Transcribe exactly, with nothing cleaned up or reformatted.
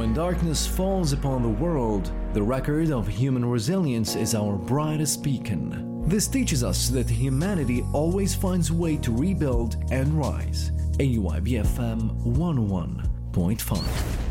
When darkness falls upon the world, the record of human resilience is our brightest beacon. This teaches us that humanity always finds a way to rebuild and rise. A U I B F M one oh one point five.